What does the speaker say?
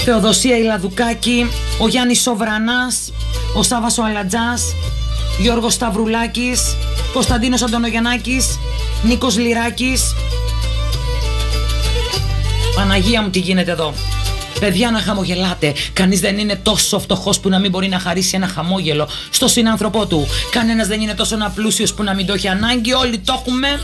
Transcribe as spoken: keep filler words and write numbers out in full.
Θεοδοσία Ηλαδουκάκη, ο Γιάννης Σοβρανάς, ο Σάββας ο Αλατζάς, Γιώργος Σταυρουλάκης, Κωνσταντίνος Αντωνογιαννάκης, Νίκος Λυράκης. Παναγία μου, τι γίνεται εδώ. Παιδιά, να χαμογελάτε. Κανείς δεν είναι τόσο φτωχός που να μην μπορεί να χαρίσει ένα χαμόγελο στο συνάνθρωπό του. Κανένας δεν είναι τόσο απλούσιος που να μην το έχει ανάγκη. Όλοι το έχουμε.